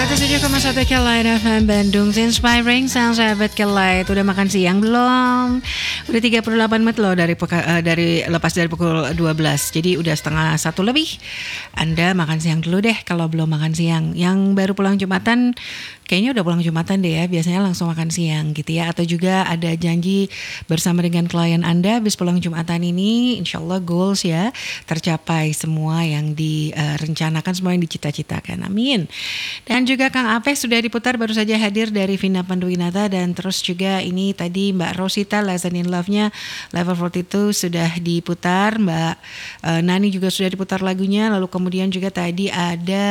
107,1 Kelight FM Bandung, Inspiring Sound. Sahabat Kelight, udah makan siang belum? Udah 38 menit loh dari lepas dari pukul 12. Jadi udah setengah 1 lebih. Anda makan siang dulu deh kalau belum makan siang. Yang baru pulang Jumatan kayaknya udah pulang Jumatan deh ya. Biasanya langsung makan siang gitu ya. Atau juga ada janji bersama dengan klien Anda habis pulang Jumatan ini, insya Allah goals ya tercapai semua yang direncanakan, semua yang dicita-citakan. Amin. Dan juga Kang Apeh sudah diputar baru saja hadir dari Vina Panduwinata, dan terus juga ini tadi Mbak Rosita Lesson in Love-nya Level 42 sudah diputar, Mbak Nani juga sudah diputar lagunya, lalu kemudian juga tadi ada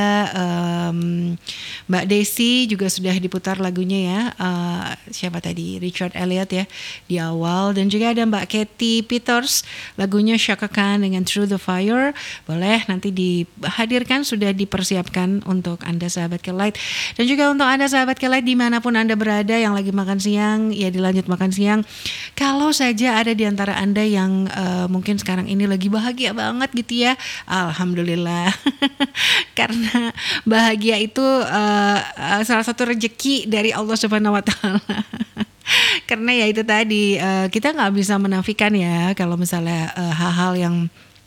Mbak Desi juga sudah diputar lagunya ya, siapa tadi, Richard Elliot ya di awal, dan juga ada Mbak Katy Peters lagunya Chaka Khan dengan Through the Fire. Boleh nanti dihadirkan, sudah dipersiapkan untuk Anda sahabat Kelight. Dan juga untuk Anda sahabat Kelight dimanapun Anda berada yang lagi makan siang, ya dilanjut makan siang. Kalau saja ada di antara Anda yang mungkin sekarang ini lagi bahagia banget gitu ya, alhamdulillah. Karena bahagia itu salah satu rezeki dari Allah Subhanahu wa taala. Karena ya itu tadi, kita nggak bisa menafikan ya kalau misalnya hal-hal yang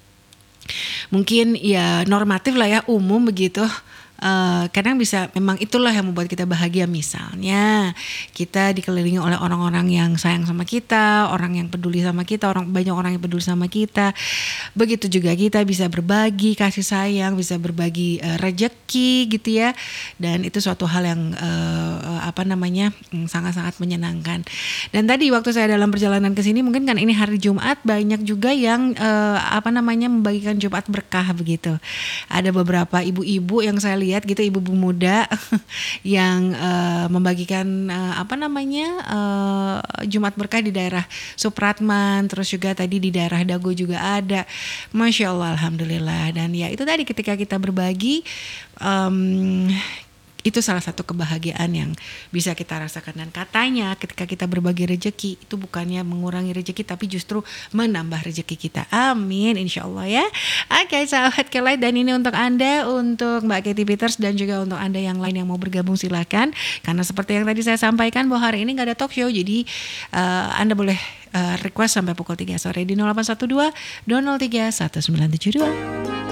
mungkin ya normatif lah ya, umum begitu, kadang bisa, memang itulah yang membuat kita bahagia. Misalnya kita dikelilingi oleh orang-orang yang sayang sama kita, orang yang peduli sama kita, banyak orang yang peduli sama kita. Begitu juga kita bisa berbagi kasih sayang, bisa berbagi rejeki gitu ya. Dan itu suatu hal yang sangat-sangat menyenangkan. Dan tadi waktu saya dalam perjalanan ke sini, mungkin kan ini hari Jumat, banyak juga yang membagikan Jumat berkah begitu. Ada beberapa ibu-ibu yang saya lihat gitu, ibu-ibu muda yang membagikan Jumat berkah di daerah Supratman, terus juga tadi di daerah Dago juga ada. Masya Allah, alhamdulillah. Dan ya itu tadi, ketika kita berbagi, itu salah satu kebahagiaan yang bisa kita rasakan. Dan katanya ketika kita berbagi rezeki itu bukannya mengurangi rezeki, tapi justru menambah rezeki kita. Amin, insya Allah ya. Oke sahabat Kelight, dan ini untuk Anda, untuk Mbak Katy Peters, dan juga untuk Anda yang lain yang mau bergabung silakan. Karena seperti yang tadi saya sampaikan bahwa hari ini gak ada talk show, jadi Anda boleh request sampai pukul 3 sore di 0812 203 1972.